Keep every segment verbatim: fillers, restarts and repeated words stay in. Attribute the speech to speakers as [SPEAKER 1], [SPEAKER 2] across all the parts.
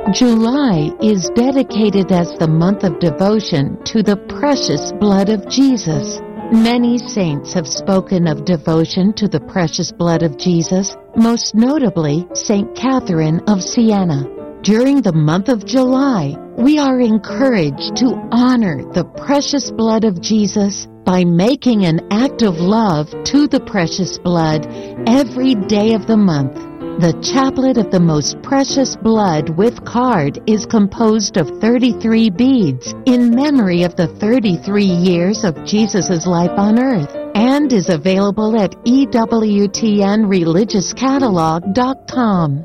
[SPEAKER 1] July is dedicated as the month of devotion to the precious blood of Jesus. Many saints have spoken of devotion to the precious blood of Jesus, most notably Saint Catherine of Siena. During the month of July, we are encouraged to honor the precious blood of Jesus by making an act of love to the precious blood every day of the month. The Chaplet of the Most Precious Blood with card is composed of thirty-three beads in memory of the thirty-three years of Jesus' life on earth and is available at E W T N religious catalog dot com.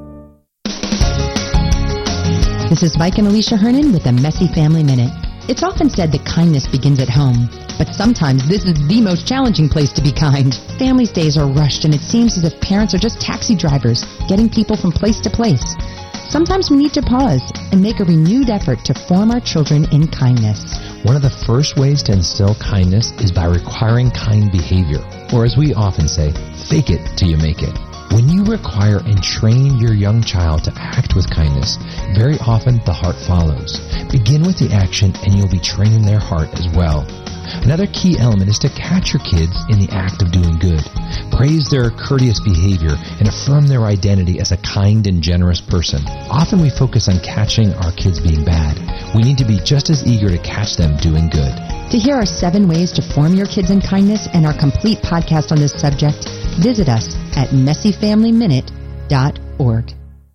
[SPEAKER 2] This is Mike and Alicia Hernan with a Messy Family Minute. It's often said that kindness begins at home, but sometimes this is the most challenging place to be kind. Families' days are rushed, and it seems as if parents are just taxi drivers, getting people from place to place. Sometimes we need to pause and make a renewed effort to form our children in kindness.
[SPEAKER 3] One of the first ways to instill kindness is by requiring kind behavior, or as we often say, fake it till you make it. When you require and train your young child to act with kindness, very often the heart follows. Begin with the action and you'll be training their heart as well. Another key element is to catch your kids in the act of doing good. Praise their courteous behavior and affirm their identity as a kind and generous person. Often we focus on catching our kids being bad. We need to be just as eager to catch them doing good.
[SPEAKER 2] To hear our seven ways to form your kids in kindness and our complete podcast on this subject, visit us at messy family minute dot org.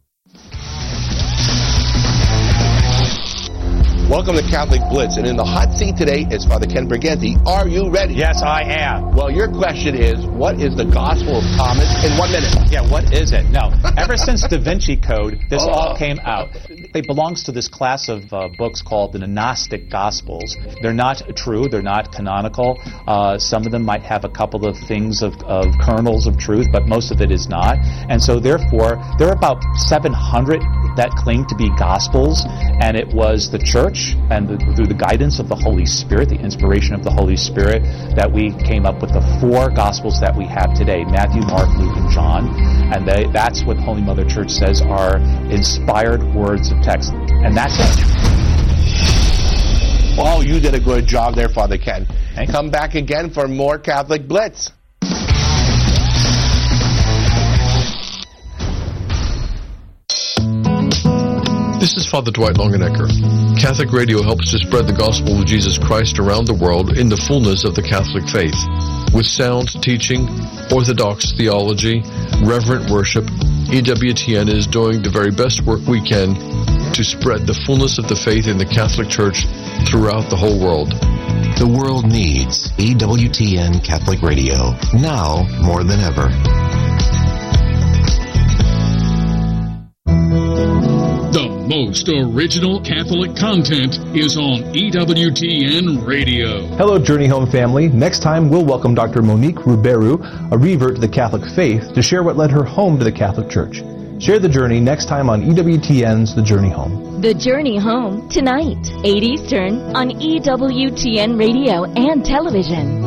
[SPEAKER 4] Welcome to Catholic Blitz, and in the hot seat today is Father Ken Briganti. Are you ready?
[SPEAKER 5] Yes, I am.
[SPEAKER 4] Well, your question is, what is the Gospel of Thomas in one minute?
[SPEAKER 5] Yeah, what is it? No, ever since Da Vinci Code, this oh. all came out. It belongs to this class of uh, books called the Gnostic Gospels. They're not true. They're not canonical. Uh, some of them might have a couple of things of, of kernels of truth, but most of it is not. And so, therefore, there are about seven hundred that claim to be Gospels, and it was the Church and the, through the guidance of the Holy Spirit, the inspiration of the Holy Spirit, that we came up with the four Gospels that we have today, Matthew, Mark, Luke, and John. And they, that's what Holy Mother Church says are inspired words of text. And that's it.
[SPEAKER 4] Oh, you did a good job there, Father Ken.
[SPEAKER 5] Thanks.
[SPEAKER 4] Come back again for more Catholic Blitz.
[SPEAKER 6] This is Father Dwight Longenecker. Catholic Radio helps to spread the gospel of Jesus Christ around the world in the fullness of the Catholic faith. With sound teaching, orthodox theology, reverent worship, E W T N is doing the very best work we can to spread the fullness of the faith in the Catholic Church throughout the whole world.
[SPEAKER 7] The world needs E W T N Catholic Radio, now more than ever.
[SPEAKER 8] The most original Catholic content is on E W T N Radio.
[SPEAKER 9] Hello, Journey Home family. Next time, we'll welcome Doctor Monique Ruberu, a revert to the Catholic faith, to share what led her home to the Catholic Church. Share the journey next time on E W T N's The Journey Home.
[SPEAKER 10] The Journey Home, tonight, eight Eastern, on E W T N Radio and television.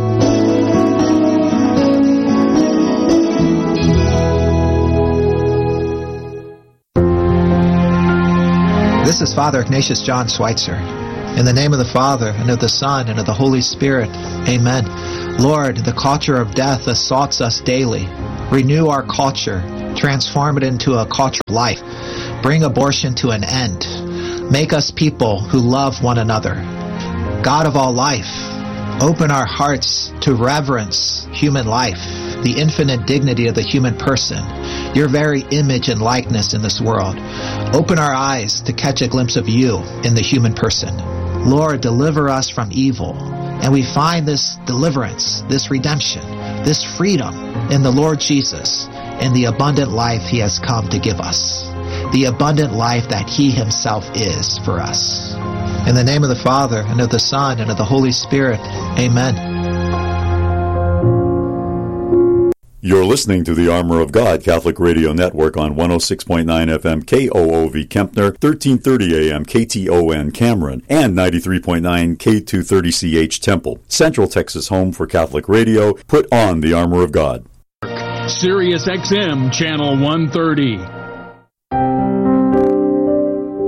[SPEAKER 11] This is Father Ignatius John Schweitzer. In the name of the Father, and of the Son, and of the Holy Spirit. Amen. Lord, the culture of death assaults us daily. Renew our culture. Transform it into a culture of life. Bring abortion to an end. Make us people who love one another. God of all life, open our hearts to reverence human life, the infinite dignity of the human person, your very image and likeness in this world. Open our eyes to catch a glimpse of you in the human person. Lord, deliver us from evil. And we find this deliverance, this redemption, this freedom in the Lord Jesus and the abundant life he has come to give us. The abundant life that he himself is for us. In the name of the Father, and of the Son, and of the Holy Spirit. Amen.
[SPEAKER 12] You're listening to the Armor of God Catholic Radio Network on one oh six point nine F M K O O V Kempner, thirteen thirty A M K T O N Cameron, and ninety-three point nine K two thirty C H Temple. Central Texas home for Catholic Radio. Put on the Armor of God.
[SPEAKER 8] Sirius X M Channel one thirty.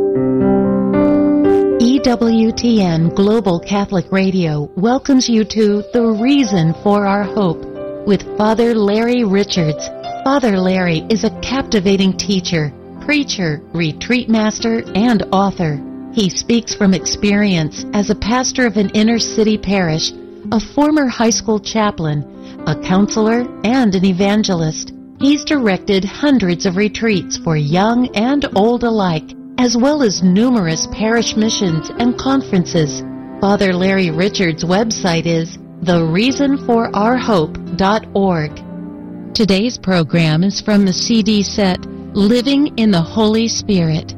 [SPEAKER 1] W T N Global Catholic Radio welcomes you to The Reason for Our Hope with Father Larry Richards. Father Larry is a captivating teacher, preacher, retreat master, and author. He speaks from experience as a pastor of an inner-city parish, a former high school chaplain, a counselor, and an evangelist. He's directed hundreds of retreats for young and old alike, as well as numerous parish missions and conferences. Father Larry Richards' website is the reason for our hope dot org. Today's program is from the C D set Living in the Holy Spirit.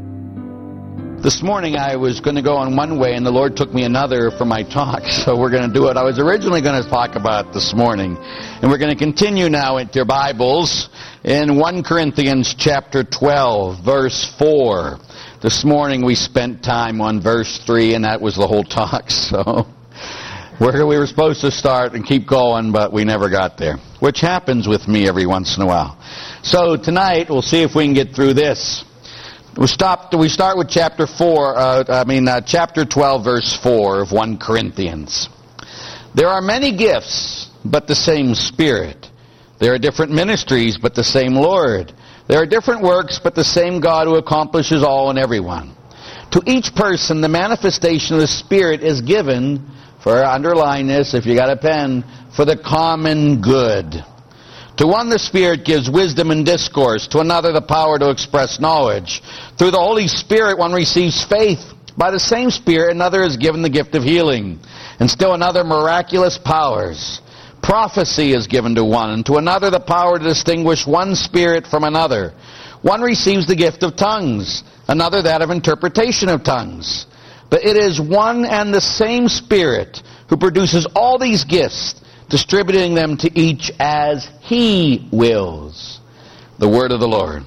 [SPEAKER 13] This morning I was going to go on one way and the Lord took me another for my talk, so we're going to do it. I was originally going to talk about it this morning, and we're going to continue now into your Bibles in First Corinthians chapter twelve, verse four. This morning we spent time on verse three, and that was the whole talk, so where we were supposed to start and keep going, but we never got there, which happens with me every once in a while. So tonight we'll see if we can get through this. We stop. We start with chapter four. Uh, I mean, uh, chapter twelve, verse four of First Corinthians. There are many gifts, but the same Spirit. There are different ministries, but the same Lord. There are different works, but the same God who accomplishes all in everyone. To each person, the manifestation of the Spirit is given, for underline this if you got a pen, for the common good. To one the Spirit gives wisdom and discourse, to another the power to express knowledge. Through the Holy Spirit one receives faith. By the same Spirit another is given the gift of healing, and still another miraculous powers. Prophecy is given to one, and to another the power to distinguish one spirit from another. One receives the gift of tongues, another that of interpretation of tongues. But it is one and the same Spirit who produces all these gifts, distributing them to each as He wills. The word of the Lord.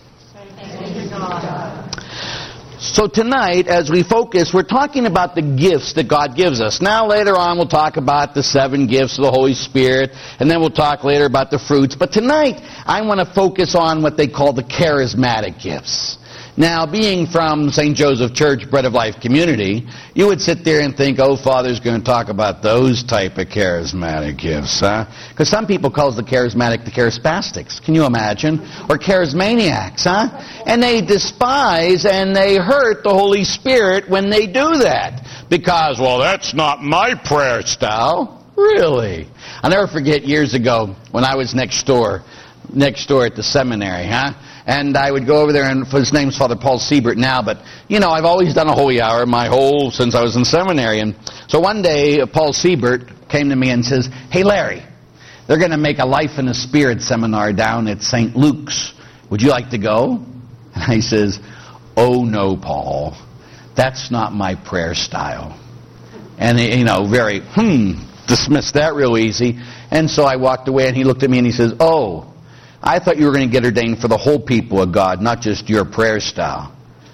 [SPEAKER 13] So tonight, as we focus, we're talking about the gifts that God gives us. Now later on we'll talk about the seven gifts of the Holy Spirit, and then we'll talk later about the fruits. But tonight, I want to focus on what they call the charismatic gifts. Now, being from Saint Joseph Church, Bread of Life Community, you would sit there and think, oh, Father's going to talk about those type of charismatic gifts, huh? Because some people call the charismatic the charispastics. Can you imagine? Or charismaniacs, huh? And they despise and they hurt the Holy Spirit when they do that. Because, well, that's not my prayer style. Really? I'll never forget years ago when I was next door, next door at the seminary, huh? And I would go over there, and his name's Father Paul Siebert now, but, you know, I've always done a holy hour my whole, since I was in seminary. And so one day, Paul Siebert came to me and says, hey, Larry, they're going to make a Life in the Spirit seminar down at Saint Luke's. Would you like to go? And I says, oh, no, Paul, that's not my prayer style. And, you know, very, hmm, dismissed that real easy. And so I walked away, and he looked at me, and he says, oh, I thought you were going to get ordained for the whole people of God, not just your prayer style.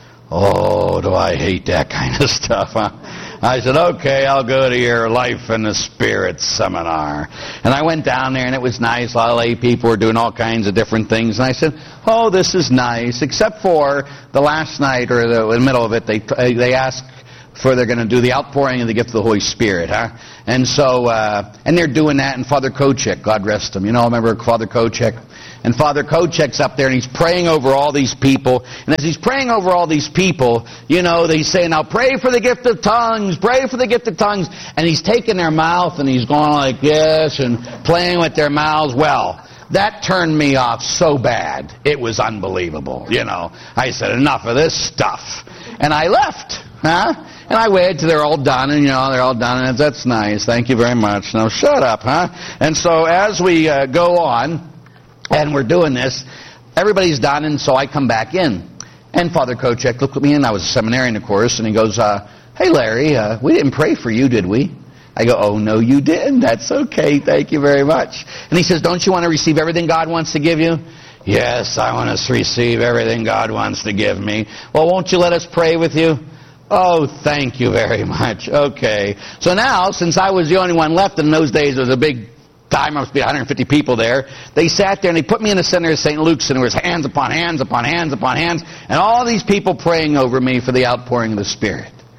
[SPEAKER 13] Oh, do I hate that kind of stuff, huh? I said, okay, I'll go to your Life in the Spirit seminar. And I went down there, and it was nice. A lot of lay people were doing all kinds of different things. And I said, oh, this is nice, except for the last night, or the, in the middle of it, they they asked for they're going to do the outpouring of the gift of the Holy Spirit, huh? And so, uh, and they're doing that, and Father Kochek, God rest him. You know, remember Father Kochek? And Father Kochek's up there, and he's praying over all these people. And as he's praying over all these people, you know, he's saying, now pray for the gift of tongues, pray for the gift of tongues. And he's taking their mouth, and he's going like this, and playing with their mouths. Well, that turned me off so bad. It was unbelievable, you know. I said, enough of this stuff. And I left, huh? And I waited till they're all done, and, you know, they're all done, and that's nice. Thank you very much. Now, shut up, huh? And so as we uh, go on, and we're doing this, everybody's done, and so I come back in. And Father Kochek looked at me, and I was a seminarian, of course, and he goes, uh, hey, Larry, uh, we didn't pray for you, did we? I go, oh, no, you didn't. That's okay. Thank you very much. And he says, don't you want to receive everything God wants to give you? Yes, I want to receive everything God wants to give me. Well, won't you let us pray with you? Oh, thank you very much. Okay. So now, since I was the only one left, in those days there was a big time, must be one hundred fifty people there. They sat there and they put me in the center of Saint Luke's, and there was hands upon hands upon hands upon hands, and all these people praying over me for the outpouring of the Spirit.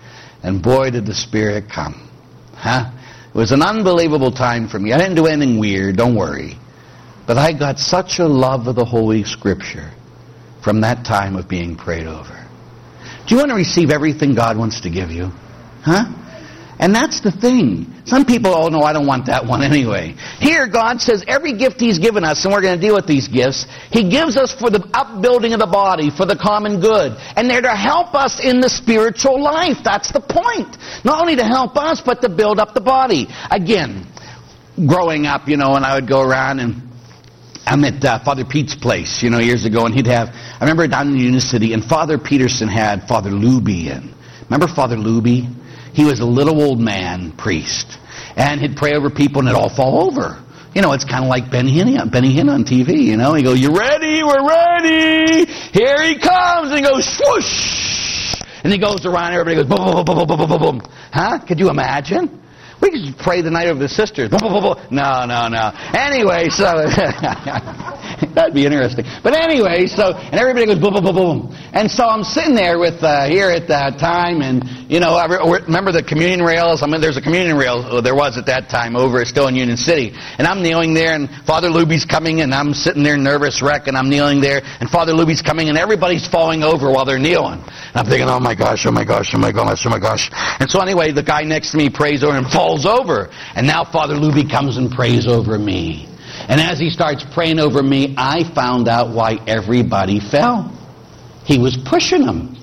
[SPEAKER 13] And boy, did the Spirit come. Huh? It was an unbelievable time for me. I didn't do anything weird, don't worry. But I got such a love of the Holy Scripture from that time of being prayed over. Do you want to receive everything God wants to give you? Huh? And that's the thing. Some people, oh no, I don't want that one anyway. Here God says every gift He's given us, and we're going to deal with these gifts, He gives us for the upbuilding of the body, for the common good. And they're to help us in the spiritual life. That's the point. Not only to help us, but to build up the body. Again, growing up, you know, and I would go around and I'm at uh, Father Pete's place, you know, years ago, and he'd have, I remember down in Union City, and Father Peterson had Father Luby in. Remember Father Luby? He was a little old man priest, and he'd pray over people, and it'd all fall over. You know, it's kind of like Benny Hinn, Benny Hinn on T V, you know. He goes, "You ready? We're ready. Here he comes." And he goes, swoosh. And he goes around, everybody goes, boom, boom, boom, boom, boom, boom, boom. Huh? Could you imagine? We could just pray the night over the sisters. Boom, boom, boom, boom. No, no, no. Anyway, so that'd be interesting. But anyway, so, and everybody goes boom, boom, boom, boom. And so I'm sitting there with, uh, here at that time, and, you know, I remember the communion rails. I mean, there's a communion rail, there was at that time over, still in Union City. And I'm kneeling there, and Father Luby's coming, and I'm sitting there nervous wreck, and I'm kneeling there, and Father Luby's coming, and everybody's falling over while they're kneeling. And I'm thinking, oh my gosh, oh my gosh, oh my gosh, oh my gosh. And so anyway, the guy next to me prays over and falls over. And now Father Luby comes and prays over me. And as he starts praying over me, I found out why everybody fell. He was pushing them.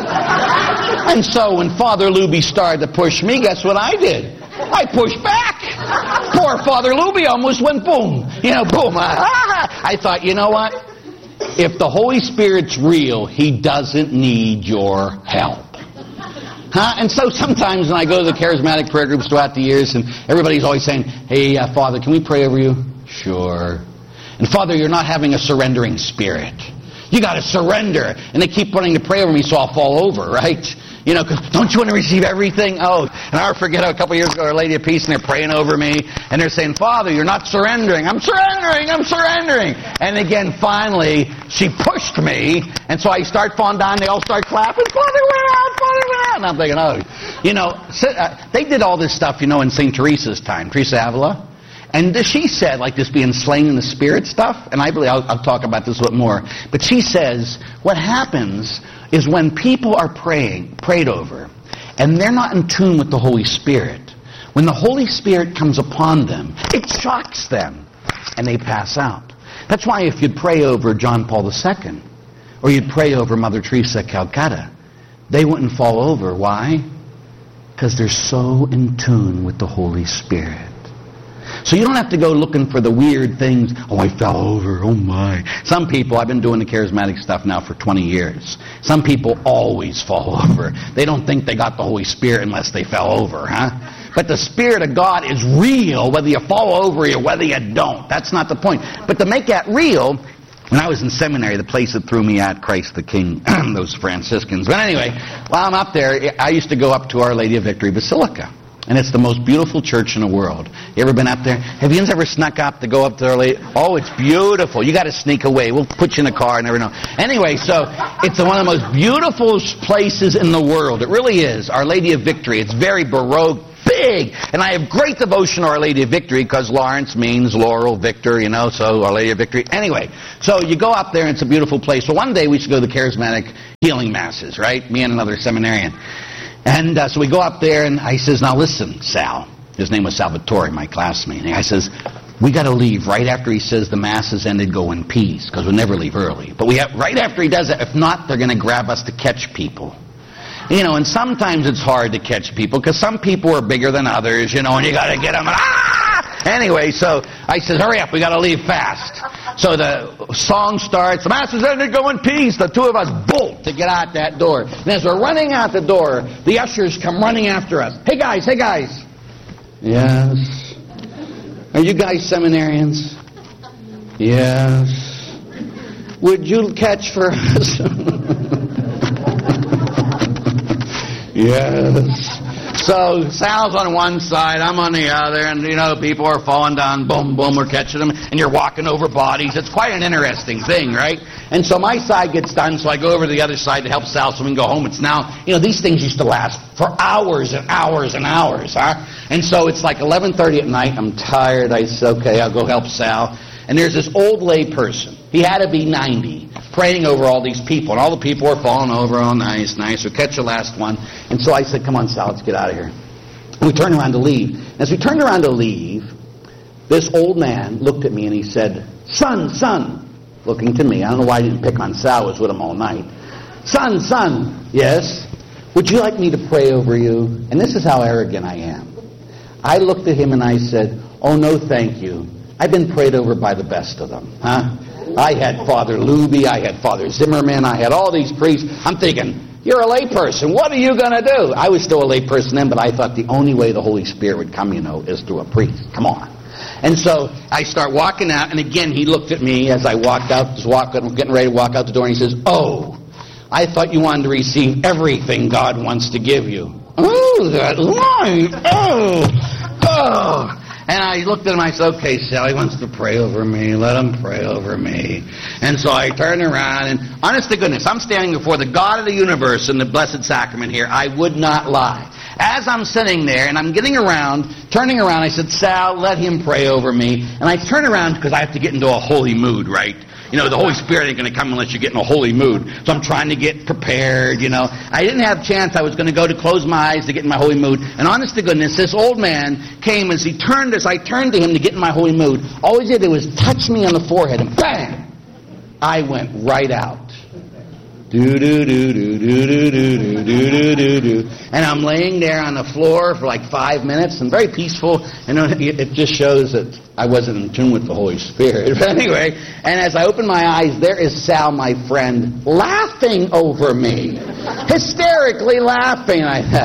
[SPEAKER 13] And so when Father Luby started to push me, guess what I did? I pushed back. Poor Father Luby almost went boom. You know, boom. I thought, you know what? If the Holy Spirit's real, He doesn't need your help. Huh? And so sometimes when I go to the charismatic prayer groups throughout the years, and everybody's always saying, hey, uh, Father, can we pray over you? Sure. And Father, you're not having a surrendering spirit. You got to surrender. And they keep wanting to pray over me, so I'll fall over, right? You know, 'cause don't you want to receive everything? Oh, and I'll forget a couple years ago, Our Lady of Peace, and they're praying over me, and they're saying, Father, you're not surrendering. I'm surrendering. I'm surrendering. And again, finally, she pushed me, and so I start falling down. They all start clapping. Father, we're out. Father, we're out. And I'm thinking, oh, you know, they did all this stuff, you know, in Saint Teresa's time, Teresa Avila. And she said, like this being slain in the spirit stuff, and I believe I'll, I'll talk about this a little more, but she says what happens is when people are praying, prayed over, and they're not in tune with the Holy Spirit, when the Holy Spirit comes upon them, it shocks them, and they pass out. That's why if you'd pray over John Paul the Second, or you'd pray over Mother Teresa of Calcutta, they wouldn't fall over. Why? Because they're so in tune with the Holy Spirit. So you don't have to go looking for the weird things. Oh, I fell over. Oh, my. Some people, I've been doing the charismatic stuff now for twenty years. Some people always fall over. They don't think they got the Holy Spirit unless they fell over, huh? But the Spirit of God is real whether you fall over or whether you don't. That's not the point. But to make that real, when I was in seminary, the place that threw me at, Christ the King, those Franciscans. But anyway, while I'm up there, I used to go up to Our Lady of Victory Basilica. And it's the most beautiful church in the world. You ever been up there? Have you ever snuck up to go up to Our Lady? Oh, it's beautiful. You got to sneak away. We'll put you in a car. I never know. Anyway, so it's one of the most beautiful places in the world. It really is. Our Lady of Victory. It's very Baroque, big. And I have great devotion to Our Lady of Victory because Lawrence means Laurel, Victor, you know, so Our Lady of Victory. Anyway, so you go up there and it's a beautiful place. So one day we should go to the charismatic healing masses, right? Me and another seminarian. And uh, so we go up there, and I says, now listen, Sal. His name was Salvatore, my classmate. And I says, we got to leave right after he says the mass has ended, go in peace, because we'll never leave early. But we have right after he does that. If not, they're going to grab us to catch people. You know, and sometimes it's hard to catch people, because some people are bigger than others, you know, and you got to get them. Ah! Anyway, so I says, hurry up, we got to leave fast. So the song starts, the mass is ended, go in peace. The two of us bolt to get out that door. And as we're running out the door, the ushers come running after us. Hey guys, hey guys. Yes. Are you guys seminarians? Yes. Would you catch for us? Yes. So Sal's on one side, I'm on the other, and you know, people are falling down, boom, boom, we're catching them, and you're walking over bodies. It's quite an interesting thing, right? And so my side gets done, so I go over to the other side to help Sal so we can go home. It's now, you know, these things used to last for hours and hours and hours, huh? And so it's like eleven thirty at night, I'm tired, I said, okay, I'll go help Sal. And there's this old lay person. He had to be ninety, praying over all these people. And all the people are falling over. Oh, nice, nice. We'll catch the last one. And so I said, come on, Sal, let's get out of here. And we turned around to leave. As we turned around to leave, this old man looked at me and he said, son, son, looking to me. I don't know why I didn't pick on Sal. I was with him all night. Son, son, yes, would you like me to pray over you? And this is how arrogant I am. I looked at him and I said, oh, no, thank you. I've been prayed over by the best of them. Huh? I had Father Luby, I had Father Zimmerman, I had all these priests. I'm thinking, you're a layperson. What are you going to do? I was still a layperson then, but I thought the only way the Holy Spirit would come, you know, is through a priest. Come on. And so I start walking out, and again, he looked at me as I walked out, was walking, getting ready to walk out the door, and he says, oh, I thought you wanted to receive everything God wants to give you. Oh, that line. Oh, oh. And I looked at him, I said, okay, Sal, he wants to pray over me. Let him pray over me. And so I turned around, and honest to goodness, I'm standing before the God of the universe in the Blessed Sacrament here. I would not lie. As I'm sitting there, and I'm getting around, turning around, I said, Sal, let him pray over me. And I turn around because I have to get into a holy mood, right? You know, the Holy Spirit ain't going to come unless you get in a holy mood. So I'm trying to get prepared, you know. I didn't have a chance. I was going to go to close my eyes to get in my holy mood. And honest to goodness, this old man came as he turned, as I turned to him to get in my holy mood. All he did was touch me on the forehead, and bang! I went right out. Do do do do do do do do do do do. And I'm laying there on the floor for like five minutes and very peaceful. And it just shows that I wasn't in tune with the Holy Spirit. But anyway, and as I open my eyes, there is Sal, my friend, laughing over me, hysterically laughing.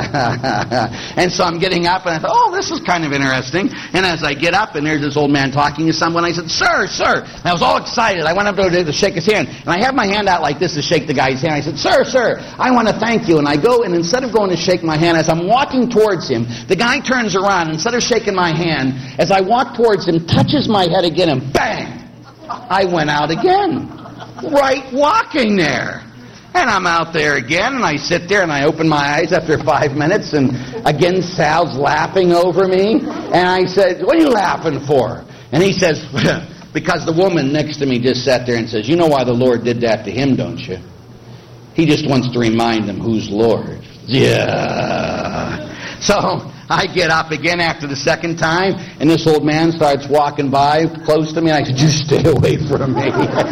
[SPEAKER 13] And so I'm getting up, and I thought, oh, this is kind of interesting. And as I get up, and there's this old man talking to someone, I said, sir, sir. And I was all excited. I went up there to shake his hand, and I have my hand out like this to shake the guy's hand. I said, sir, sir, I want to thank you. And I go, and instead of going to shake my hand, as I'm walking towards him, the guy turns around. Instead of shaking my hand, as I walk towards him, touches my head again, and bang! I went out again. Right walking there. And I'm out there again, and I sit there, and I open my eyes after five minutes, and again Sal's laughing over me. And I said, what are you laughing for? And he says, because the woman next to me just sat there and says, you know why the Lord did that to him, don't you? He just wants to remind them who's Lord. Yeah. So I get up again after the second time, and this old man starts walking by close to me, and I said, you stay away from me.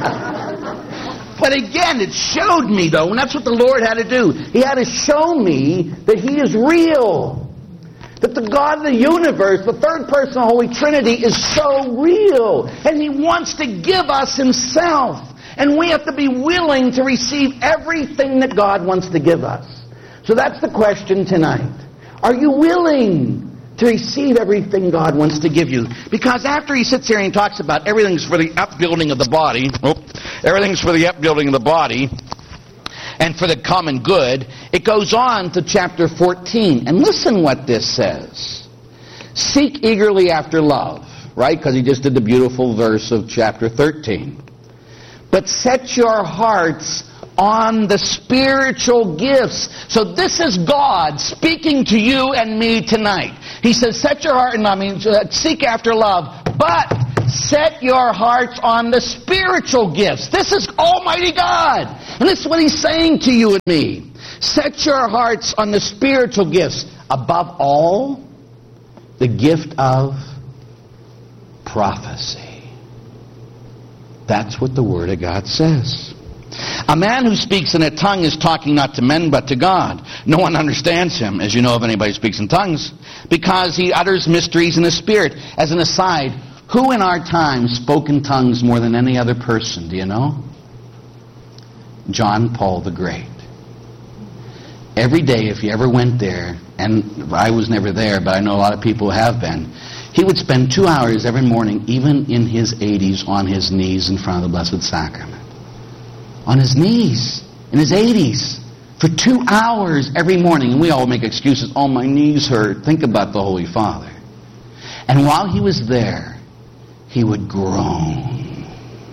[SPEAKER 13] But again, it showed me, though, and that's what the Lord had to do. He had to show me that He is real. That the God of the universe, the third person of the Holy Trinity, is so real. And He wants to give us Himself. And we have to be willing to receive everything that God wants to give us. So that's the question tonight. Are you willing to receive everything God wants to give you? Because after he sits here and he talks about everything's for the upbuilding of the body, oh, everything's for the upbuilding of the body, and for the common good, it goes on to chapter fourteen. And listen what this says. Seek eagerly after love, right? Because he just did the beautiful verse of chapter thirteen. But set your hearts on the spiritual gifts. So this is God speaking to you and me tonight. He says, set your heart, and I mean, seek after love, but set your hearts on the spiritual gifts. This is Almighty God. And this is what He's saying to you and me. Set your hearts on the spiritual gifts. Above all, the gift of prophecy. That's what the Word of God says. A man who speaks in a tongue is talking not to men but to God. No one understands him, as you know, if anybody speaks in tongues, because he utters mysteries in the Spirit. As an aside, who in our time spoke in tongues more than any other person? Do you know? John Paul the Great. Every day, if you ever went there, and I was never there, but I know a lot of people have been, he would spend two hours every morning, even in his eighties, on his knees in front of the Blessed Sacrament. On his knees, in his eighties, for For two hours every morning. And we all make excuses. Oh, my knees hurt. Think about the Holy Father. And while he was there, he would groan.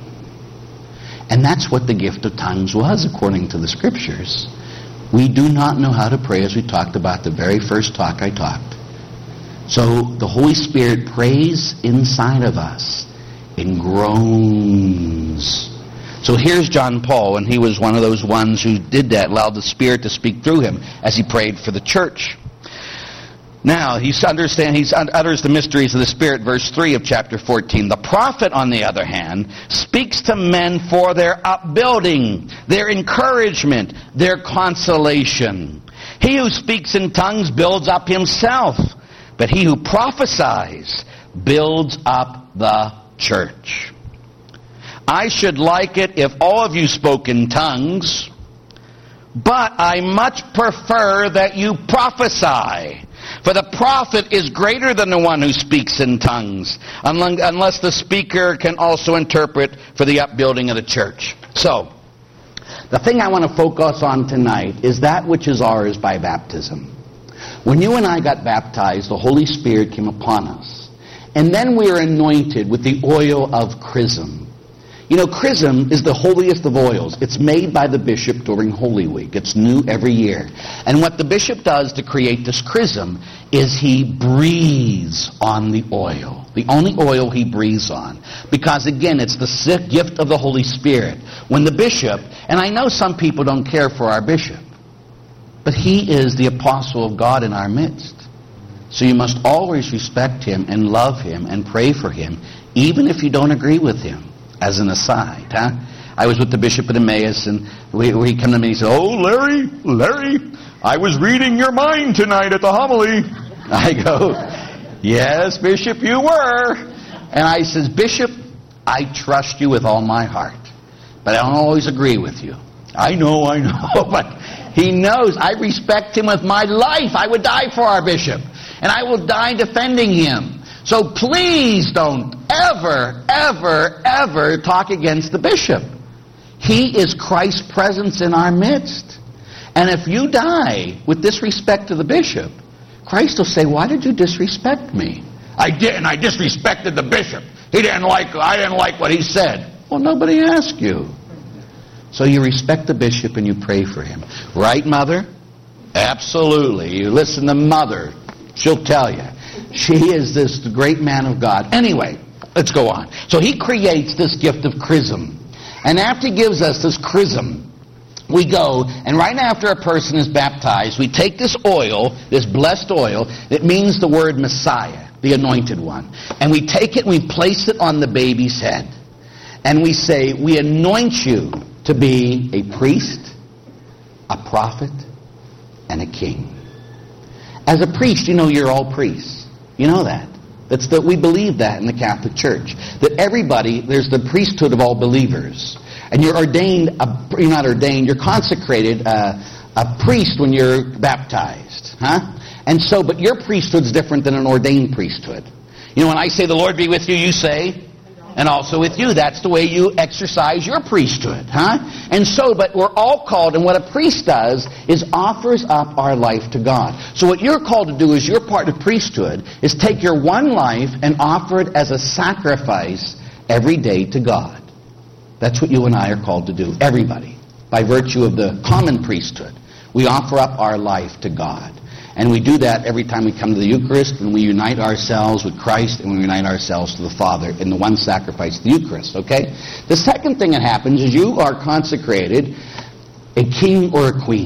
[SPEAKER 13] And that's what the gift of tongues was, according to the Scriptures. We do not know how to pray, as we talked about the very first talk I talked. So the Holy Spirit prays inside of us in groans. So here's John Paul, and he was one of those ones who did that, allowed the Spirit to speak through him as he prayed for the church. Now, he understand, he utters the mysteries of the Spirit, verse three of chapter fourteen. The prophet, on the other hand, speaks to men for their upbuilding, their encouragement, their consolation. He who speaks in tongues builds up himself, but he who prophesies builds up the church. I should like it if all of you spoke in tongues, but I much prefer that you prophesy. For the prophet is greater than the one who speaks in tongues, unless the speaker can also interpret for the upbuilding of the church. So, the thing I want to focus on tonight is that which is ours by baptism. When you and I got baptized, the Holy Spirit came upon us. And then we are anointed with the oil of chrism. You know, chrism is the holiest of oils. It's made by the bishop during Holy Week. It's new every year. And what the bishop does to create this chrism is he breathes on the oil. The only oil he breathes on. Because again, it's the gift of the Holy Spirit. When the bishop, and I know some people don't care for our bishop, but he is the apostle of God in our midst. So you must always respect him and love him and pray for him, even if you don't agree with him. As an aside, huh? I was with the bishop at Emmaus, and we, we come to me and he said, "Oh, Larry, Larry, I was reading your mind tonight at the homily." I go, "Yes, Bishop, you were." And I says, "Bishop, I trust you with all my heart, but I don't always agree with you." "I know, I know," but he knows I respect him with my life. I would die for our bishop, and I will die defending him. So please don't ever, ever, ever talk against the bishop. He is Christ's presence in our midst. And if you die with disrespect to the bishop, Christ will say, "Why did you disrespect me?" "I didn't. I disrespected the bishop. He didn't like, I didn't like what he said." Well, nobody asked you. So you respect the bishop and you pray for him. Right, Mother? Absolutely. You listen to Mother. She'll tell you. She is this great man of God. Anyway, let's go on. So he creates this gift of chrism. And after he gives us this chrism, we go, and right after a person is baptized, we take this oil, this blessed oil, that means the word Messiah, the anointed one. And we take it and we place it on the baby's head. And we say, "We anoint you to be a priest, a prophet, and a king." As a priest, you know you're all priests. You know that. That's that we believe that in the Catholic Church. That everybody, there's the priesthood of all believers. And you're ordained, a, you're not ordained, you're consecrated uh, a priest when you're baptized. Huh? And so, but your priesthood's different than an ordained priesthood. You know, when I say the Lord be with you, you say, and also with you. That's the way you exercise your priesthood, huh? And so, but we're all called, and what a priest does is offers up our life to God. So what you're called to do as your part of priesthood is take your one life and offer it as a sacrifice every day to God. That's what you and I are called to do, everybody, by virtue of the common priesthood. We offer up our life to God. And we do that every time we come to the Eucharist, and we unite ourselves with Christ, and we unite ourselves to the Father in the one sacrifice, the Eucharist, okay? The second thing that happens is you are consecrated a king or a queen.